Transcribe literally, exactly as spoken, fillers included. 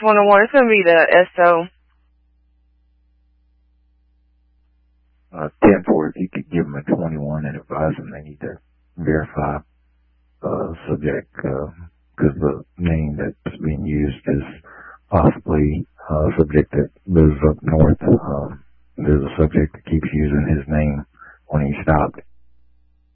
one oh one. It's going to be the S O. Uh, ten four, if you could give them a twenty-one and advise them they need to verify uh, subject, because uh, the name that's being used is possibly uh, a subject that lives up north. Um, there's a subject that keeps using his name when he stopped.